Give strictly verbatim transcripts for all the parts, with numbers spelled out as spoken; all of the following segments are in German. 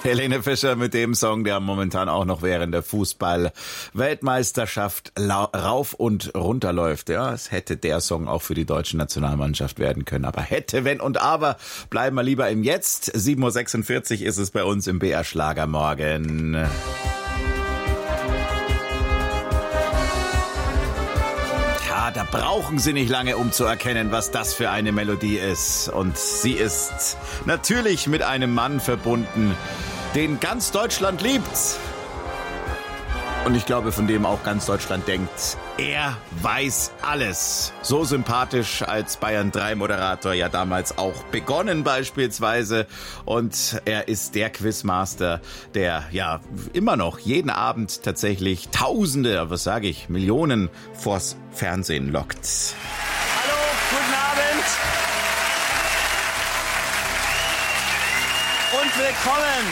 Helene Fischer mit dem Song, der momentan auch noch während der Fußball-Weltmeisterschaft rauf und runter läuft. Ja, es hätte der Song auch für die deutsche Nationalmannschaft werden können. Aber hätte, wenn und aber, bleiben wir lieber im Jetzt. sieben Uhr sechsundvierzig ist es bei uns im B R Schlagermorgen. Da brauchen Sie nicht lange, um zu erkennen, was das für eine Melodie ist. Und sie ist natürlich mit einem Mann verbunden, den ganz Deutschland liebt. Und ich glaube, von dem auch ganz Deutschland denkt, er weiß alles. So sympathisch als Bayern drei Moderator ja damals auch begonnen beispielsweise. Und er ist der Quizmaster, der ja immer noch jeden Abend tatsächlich Tausende, was sage ich, Millionen vors Fernsehen lockt. Hallo, guten Abend. Und willkommen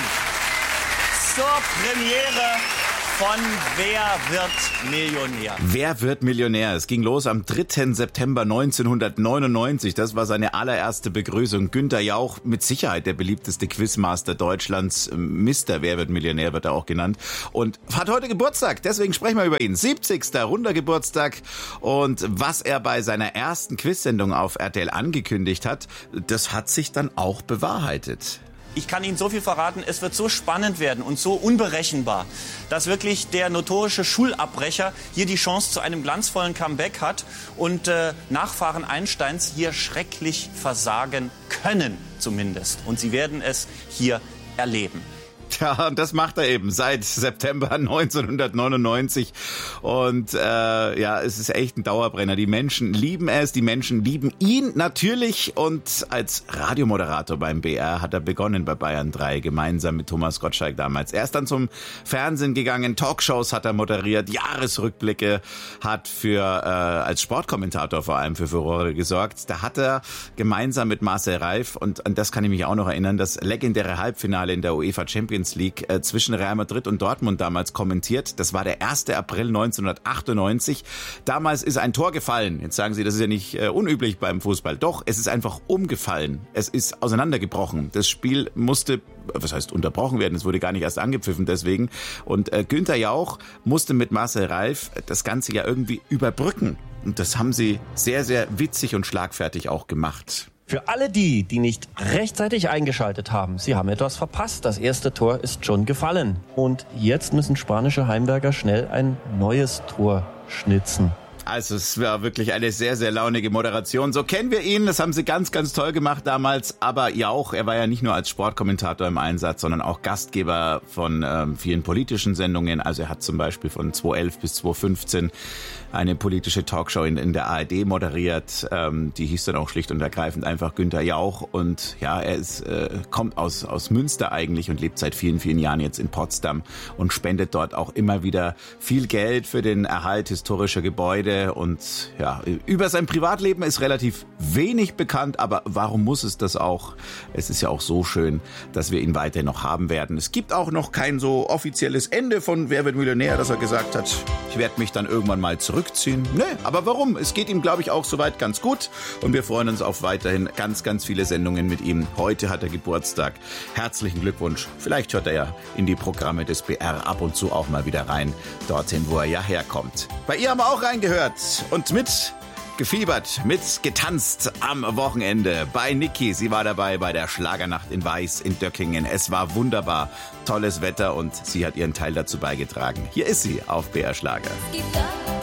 zur Premiere von Wer wird Millionär? Wer wird Millionär? Es ging los am dritten September neunzehnhundertneunundneunzig. Das war seine allererste Begrüßung. Günther Jauch, mit Sicherheit der beliebteste Quizmaster Deutschlands. Mister Wer wird Millionär wird er auch genannt. Und hat heute Geburtstag. Deswegen sprechen wir über ihn. siebzigster runder Geburtstag. Und was er bei seiner ersten Quizsendung auf R T L angekündigt hat, das hat sich dann auch bewahrheitet. Ich kann Ihnen so viel verraten, es wird so spannend werden und so unberechenbar, dass wirklich der notorische Schulabbrecher hier die Chance zu einem glanzvollen Comeback hat und äh, Nachfahren Einsteins hier schrecklich versagen können zumindest. Und Sie werden es hier erleben. Tja, und das macht er eben seit September neunzehnhundertneunundneunzig. Und äh, ja, es ist echt ein Dauerbrenner. Die Menschen lieben es, die Menschen lieben ihn natürlich. Und als Radiomoderator beim B R hat er begonnen bei Bayern drei, gemeinsam mit Thomas Gottschalk damals. Er ist dann zum Fernsehen gegangen, Talkshows hat er moderiert, Jahresrückblicke, hat für äh, als Sportkommentator vor allem für Furore gesorgt. Da hat er gemeinsam mit Marcel Reif, und an das kann ich mich auch noch erinnern, das legendäre Halbfinale in der UEFA Champions League äh, zwischen Real Madrid und Dortmund damals kommentiert. Das war der erste April neunzehnhundertachtundneunzig. Damals ist ein Tor gefallen. Jetzt sagen Sie, das ist ja nicht äh, unüblich beim Fußball. Doch, es ist einfach umgefallen. Es ist auseinandergebrochen. Das Spiel musste, was heißt unterbrochen werden? Es wurde gar nicht erst angepfiffen deswegen. Und äh, Günther Jauch musste mit Marcel Reif das Ganze ja irgendwie überbrücken. Und das haben sie sehr, sehr witzig und schlagfertig auch gemacht. Für alle die, die nicht rechtzeitig eingeschaltet haben, sie haben etwas verpasst. Das erste Tor ist schon gefallen. Und jetzt müssen spanische Heimwerker schnell ein neues Tor schnitzen. Also es war wirklich eine sehr, sehr launige Moderation. So kennen wir ihn. Das haben sie ganz, ganz toll gemacht damals. Aber Jauch, er war ja nicht nur als Sportkommentator im Einsatz, sondern auch Gastgeber von ähm, vielen politischen Sendungen. Also er hat zum Beispiel von zweitausendelf bis zweitausendfünfzehn eine politische Talkshow in, in der A R D moderiert. Ähm, die hieß dann auch schlicht und ergreifend einfach Günther Jauch. Und ja, er ist, äh, kommt aus, aus Münster eigentlich und lebt seit vielen, vielen Jahren jetzt in Potsdam und spendet dort auch immer wieder viel Geld für den Erhalt historischer Gebäude. Und ja, über sein Privatleben ist relativ wenig bekannt, aber warum muss es das auch? Es ist ja auch so schön, dass wir ihn weiterhin noch haben werden. Es gibt auch noch kein so offizielles Ende von Wer wird Millionär, dass er gesagt hat, ich werde mich dann irgendwann mal zurückziehen. Nee, aber warum? Es geht ihm, glaube ich, auch soweit ganz gut. Und wir freuen uns auf weiterhin ganz, ganz viele Sendungen mit ihm. Heute hat er Geburtstag. Herzlichen Glückwunsch. Vielleicht hört er ja in die Programme des B R ab und zu auch mal wieder rein. Dorthin, wo er ja herkommt. Bei ihr haben wir auch reingehört. Und mit gefiebert, mit getanzt am Wochenende bei Niki. Sie war dabei bei der Schlagernacht in Weiß in Döckingen. Es war wunderbar, tolles Wetter und sie hat ihren Teil dazu beigetragen. Hier ist sie auf B R Schlager.